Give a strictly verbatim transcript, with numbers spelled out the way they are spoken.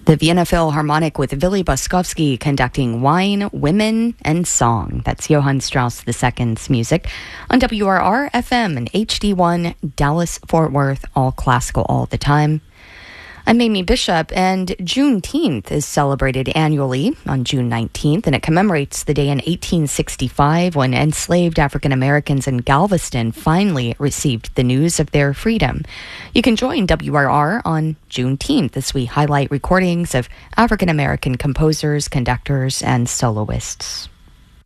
The Vienna Philharmonic with Willy Boskovsky conducting Wine, Women, and Song. That's Johann Strauss the Second's music on W R R F M and H D one, Dallas, Fort Worth, all classical all the time. I'm Amy Bishop, and Juneteenth is celebrated annually on June nineteenth, and it commemorates the day in eighteen sixty-five when enslaved African Americans in Galveston finally received the news of their freedom. You can join W R R on Juneteenth as we highlight recordings of African American composers, conductors, and soloists.